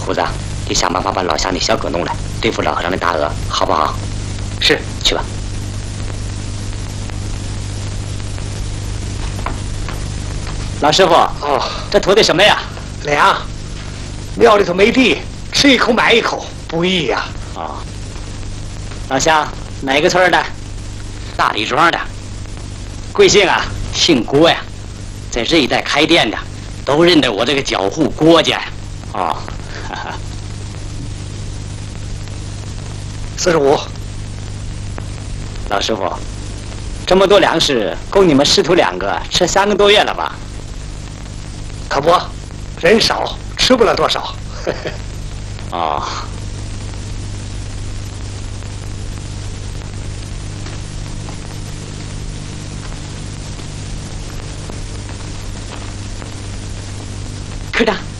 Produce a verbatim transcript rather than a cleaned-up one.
胡子，你想办法把老乡的小狗弄来，对付老和尚的大鹅，好不好？ 是， 去吧。老师傅， 哦， 这驮的什么呀？ 粮，庙里头没地，吃一口买一口，不易呀。 哦，老乡，哪个村的？大李庄的。贵姓啊？姓郭呀，在这一带开店的，都认得我这个脚户郭家呀。哦，哈哈。 四十五。 老师傅，这么多粮食够你们师徒两个吃三个多月了吧？ 可不，人少，吃不了多少。 哦。科长。